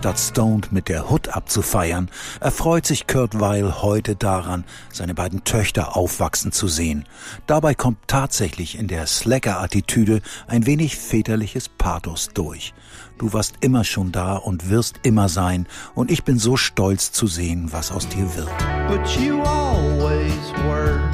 Statt stoned mit der Hood abzufeiern, erfreut sich Kurt Weill heute daran, seine beiden Töchter aufwachsen zu sehen. Dabei kommt tatsächlich in der Slacker-Attitüde ein wenig väterliches Pathos durch. Du warst immer schon da und wirst immer sein, und ich bin so stolz zu sehen, was aus dir wird. But you always were.